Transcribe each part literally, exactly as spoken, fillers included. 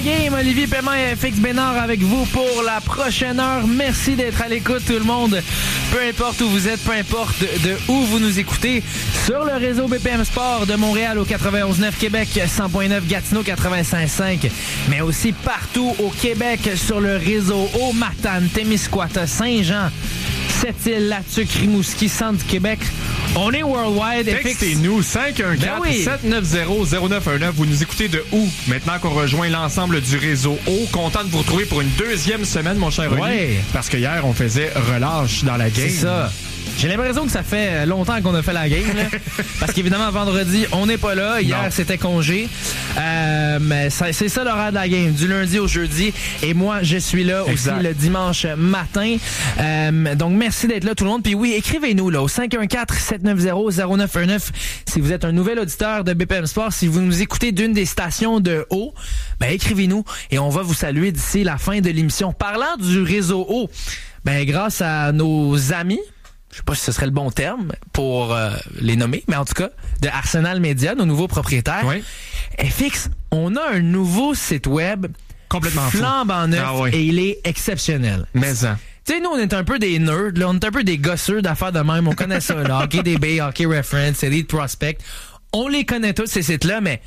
game. Olivier Paiement et F X Bénard avec vous pour la prochaine heure. Merci d'être à l'écoute, tout le monde. Peu importe où vous êtes, peu importe de, de où vous nous écoutez, sur le réseau B P M Sport de Montréal au quatre-vingt-onze neuf Québec, cent point neuf Gatineau, quatre-vingt-cinq cinq, mais aussi partout au Québec sur le réseau au Matane, Témiscouata, Saint-Jean, Sept-Îles, Latuc, Rimouski, Centre du Québec. On est worldwide. Textez-nous cinq un quatre, sept neuf zéro, zéro neuf un neuf. Vous nous écoutez de où? Maintenant qu'on rejoint l'ensemble du réseau O. Content de vous retrouver pour une deuxième semaine, mon cher Oli. Ouais. Parce que hier, on faisait relâche dans la game. C'est ça. J'ai l'impression que ça fait longtemps qu'on a fait la game, là. Parce qu'évidemment, vendredi, on n'est pas là. Hier, non. C'était congé. Euh, mais ça, c'est ça l'horaire de la game, du lundi au jeudi. Et moi, je suis là exact. Aussi le dimanche matin. Euh, donc, merci d'être là, tout le monde. Puis oui, écrivez-nous là au cinq un quatre, sept neuf zéro, zéro neuf un neuf si vous êtes un nouvel auditeur de B P M Sport. Si vous nous écoutez d'une des stations de O, ben écrivez-nous et on va vous saluer d'ici la fin de l'émission. Parlant du réseau O, ben grâce à nos amis, je sais pas si ce serait le bon terme pour euh, les nommer, mais en tout cas, de Arsenal Media, nos nouveaux propriétaires. Oui. F X, on a un nouveau site web complètement flambant neuf ah oui. et il est exceptionnel. Mais ça. Tu sais, nous, on est un peu des nerds, là, on est un peu des gosseux d'affaires de même. On connaît ça, là. Hockey D B, Hockey Reference, Elite Prospect. On les connaît tous, ces sites-là, mais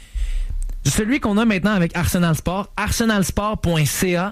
celui qu'on a maintenant avec Arsenal Sport, arsenal sport point c a,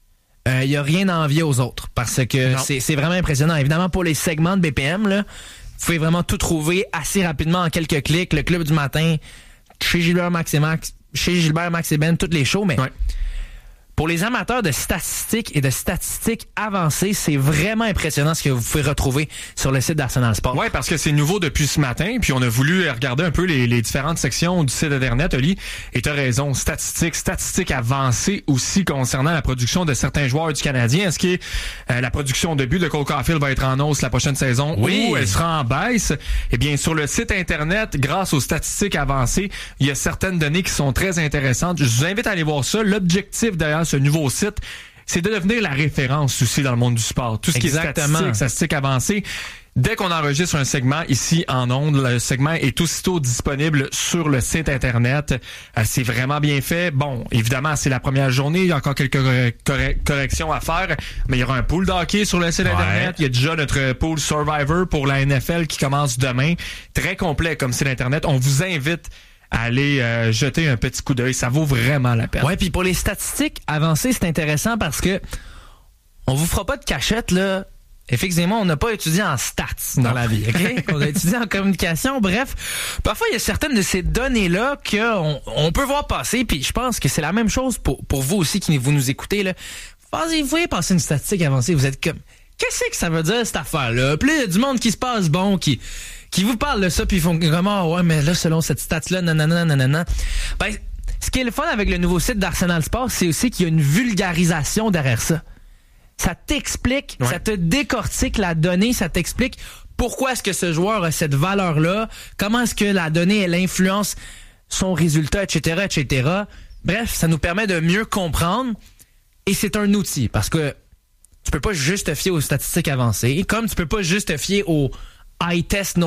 il euh, n'y a rien à envier aux autres parce que c'est, c'est vraiment impressionnant. Évidemment, pour les segments de B P M, là, vous pouvez vraiment tout trouver assez rapidement en quelques clics. Le club du matin, chez Gilbert Max et Max, chez Gilbert Max et Ben, toutes les shows, mais ouais. Pour les amateurs de statistiques et de statistiques avancées, c'est vraiment impressionnant ce que vous pouvez retrouver sur le site d'Arsenal Sport. Oui, parce que c'est nouveau depuis ce matin, puis on a voulu regarder un peu les, les différentes sections du site Internet, Oli. Et tu as raison, statistiques, statistiques avancées aussi concernant la production de certains joueurs du Canadien. Est-ce que euh, la production de buts de Cole Caulfield va être en hausse la prochaine saison oui. ou elle sera en baisse? Eh bien, sur le site Internet, grâce aux statistiques avancées, il y a certaines données qui sont très intéressantes. Je vous invite à aller voir ça. L'objectif derrière ce nouveau site, c'est de devenir la référence aussi dans le monde du sport. Tout ce Exactement. Qui est statistique, statistique avancée. Dès qu'on enregistre un segment ici en ondes, le segment est aussitôt disponible sur le site Internet. Euh, c'est vraiment bien fait. Bon, évidemment, c'est la première journée. Il y a encore quelques corre- corrections à faire. Mais il y aura un pool de hockey sur le site ouais. Internet. Il y a déjà notre pool Survivor pour la N F L qui commence demain. Très complet comme site Internet. On vous invite à aller euh, jeter un petit coup d'œil. Ça vaut vraiment la peine. Ouais, puis pour les statistiques avancées, c'est intéressant parce que on vous fera pas de cachette, là. Effectivement, on n'a pas étudié en stats non. dans la vie, OK? On a étudié en communication. Bref, parfois, il y a certaines de ces données-là qu'on on peut voir passer, puis je pense que c'est la même chose pour, pour vous aussi qui vous nous écoutez, là. Vous voyez passer une statistique avancée, vous êtes comme, qu'est-ce que ça veut dire, cette affaire-là? Puis il y a du monde qui se passe bon, qui... qui vous parle de ça, puis ils font vraiment, ouais, mais là, selon cette stat-là, nanana, nanana. Ben, ce qui est le fun avec le nouveau site d'Arsenal Sport, c'est aussi qu'il y a une vulgarisation derrière ça. Ça t'explique, ouais. ça te décortique la donnée, ça t'explique pourquoi est-ce que ce joueur a cette valeur-là, comment est-ce que la donnée, elle influence son résultat, et cetera, et cetera. Bref, ça nous permet de mieux comprendre, et c'est un outil, parce que tu peux pas juste te fier aux statistiques avancées, comme tu peux pas juste te fier aux eye test non